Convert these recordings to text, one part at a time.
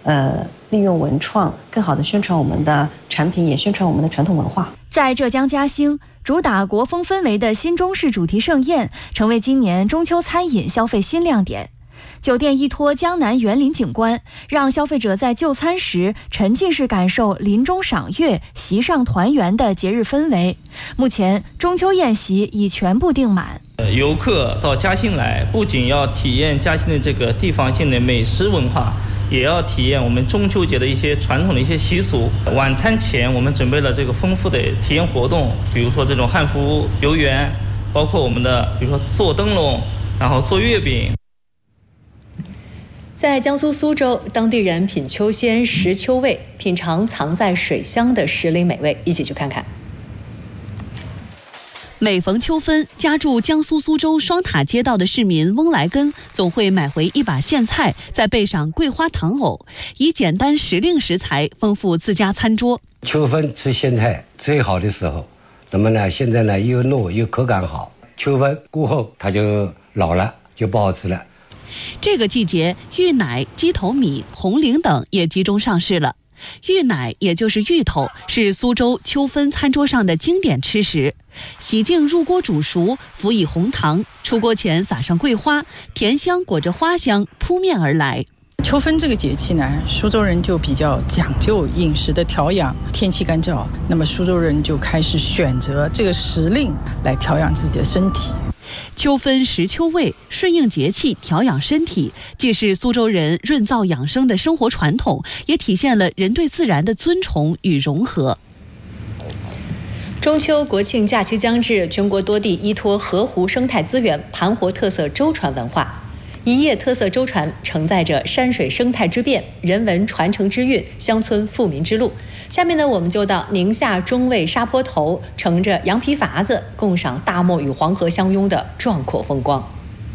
利用文创，更好的宣传我们的产品，也宣传我们的传统文化。 在浙江嘉兴，主打国风氛围的新中式主题盛宴，成为今年中秋餐饮消费新亮点。酒店依托江南园林景观，让消费者在就餐时沉浸式感受林中赏月、席上团圆的节日氛围。目前，中秋宴席已全部订满。 游客到嘉兴来，不仅要体验嘉兴的这个地方性的美食文化，也要体验我们中秋节的一些传统的一些习俗。晚餐前，我们准备了这个丰富的体验活动，比如说这种汉服游园，包括我们的比如说做灯笼，然后做月饼。 在江苏苏州，当地人品秋鲜、食秋味，品尝藏在水乡的时令美味，一起去看看。 每逢秋分，家住江苏苏州双塔街道的市民翁来根总会买回一把苋菜，再备上桂花糖藕，以简单时令食材丰富自家餐桌。 秋分吃苋菜最好的时候，那么呢，现在呢又糯又口感好，秋分过后它就老了，就不好吃了。 这个季节，芋奶、鸡头米、红菱等也集中上市了。芋奶也就是芋头，是苏州秋分餐桌上的经典吃食。洗净入锅煮熟，辅以红糖，出锅前撒上桂花，甜香裹着花香扑面而来。 秋分这个节气呢，苏州人就比较讲究饮食的调养，天气干燥，那么苏州人就开始选择这个时令来调养自己的身体。 秋分食秋味，顺应节气调养身体，既是苏州人润燥养生的生活传统，也体现了人对自然的尊崇与融合。 中秋国庆假期将至，全国多地依托河湖生态资源，盘活特色舟船文化。一叶特色舟船承载着山水生态之变、人文传承之韵、乡村富民之路。下面呢，我们就到宁夏中卫沙坡头，乘着羊皮筏子，共赏大漠与黄河相拥的壮阔风光。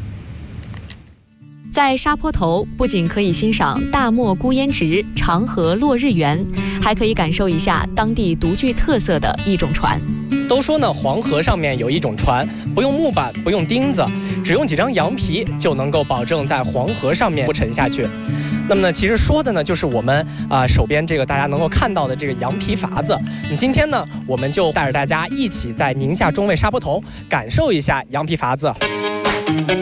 在沙坡头，不仅可以欣赏大漠孤烟直、长河落日圆，还可以感受一下当地独具特色的一种船。 都说呢，黄河上面有一种船，不用木板，不用钉子，只用几张羊皮就能够保证在黄河上面不沉下去。那么呢，其实说的呢，就是我们手边这个大家能够看到的这个羊皮筏子。今天呢，我们就带着大家一起在宁夏中卫沙坡头感受一下羊皮筏子。